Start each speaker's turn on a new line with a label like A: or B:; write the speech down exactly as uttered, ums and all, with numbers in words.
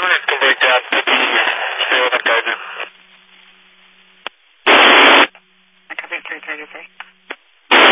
A: seven, it's conveyed to stay with that guide now.
B: I copy three thirty-three.